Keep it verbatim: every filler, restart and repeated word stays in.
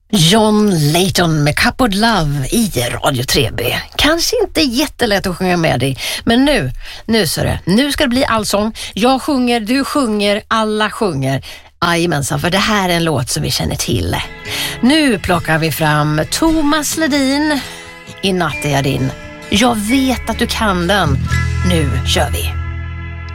John Layton med Coupled Love i Radio tre B. Kanske inte jättelätt att sjunga med dig, men nu, nu så det, nu ska det bli allsång. Jag sjunger, du sjunger, alla sjunger. Jajamensan, för det här är en låt som vi känner till. Nu plockar vi fram Thomas Ledin, I natt är jag din. Jag vet att du kan den. Nu kör vi.